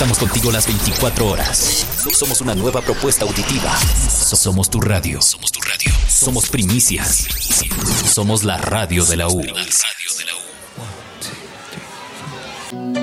Estamos contigo las 24 horas. Somos una nueva propuesta auditiva. Somos tu radio. Somos primicias. Somos la radio de la U.